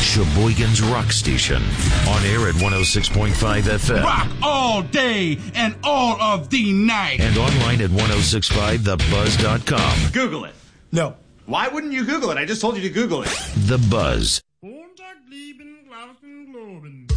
Sheboygan's rock station. On air at 106.5 FM. Rock all day and all of the night. And online at 1065thebuzz.com. Google it. No. Why wouldn't you Google it? I just told you to Google it. The Buzz. Montag, lieben, Glauben, Globen.